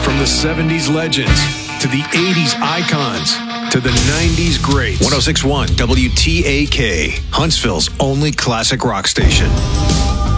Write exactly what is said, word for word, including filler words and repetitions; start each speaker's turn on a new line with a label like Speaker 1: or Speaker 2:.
Speaker 1: From the seventies legends to the eighties icons to the nineties greats. one oh six point one W T A K, Huntsville's only classic rock station.